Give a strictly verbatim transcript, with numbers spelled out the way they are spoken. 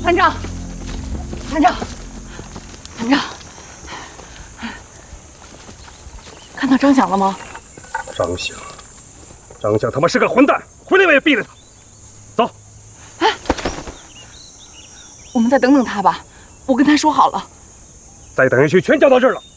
团长，团长，团长，看到张响了吗？ 张响，张响他妈是个混蛋，回来我也毙了他。走。 哎，我们再等等他吧，我跟他说好了。 再等下去全叫到这儿了。